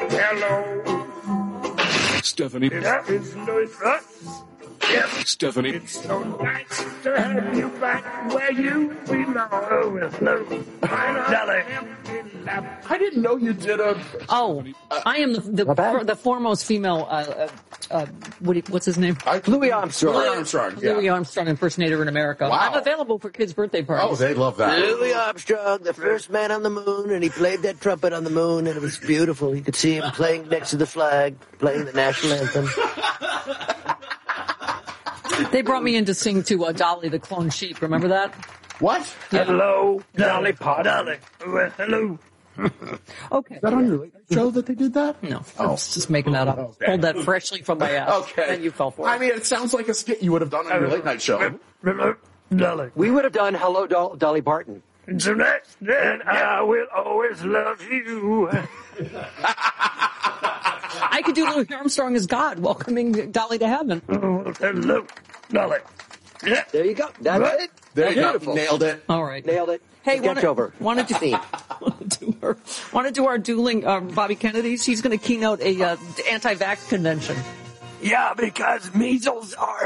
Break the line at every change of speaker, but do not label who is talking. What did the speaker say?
hello.
Stephanie.
That is Louis Russ. Yep.
Stephanie.
It's so nice to have you back where you belong. Oh, hello. Dolly.
I didn't know you did a...
Oh, I am the foremost female, what's his name?
Louis Armstrong.
Louis Armstrong, yeah.
Louis Armstrong impersonator in America.
Wow.
I'm available for kids' birthday parties.
Oh, they love that.
Louis Armstrong, the first man on the moon, and he played that trumpet on the moon, and it was beautiful. You could see him playing next to the flag, playing the national anthem.
They brought me in to sing to Dolly the Clone Sheep. Remember that?
What?
Yeah.
Hello, Dolly Parton. Well, hello.
Okay.
Is that on your late night show that they did that?
No, I was just making that up.
Okay.
Pulled that freshly from my ass.
Okay.
And you fell for it.
I mean, it sounds like a skit you would have done on your late night show.
Hello, Dolly.
We would have done Hello, Dolly Parton.
Tonight, then I will always love you.
I could do Louis Armstrong as God, welcoming Dolly to heaven.
Oh, hello, Dolly. Yeah.
There you go. That's it.
There you go.
Beautiful.
Nailed it.
All right.
Nailed it.
Hey,
Sketch over.
Want to do our dueling Bobby Kennedy? She's going to keynote a anti-vax convention.
Yeah, because measles are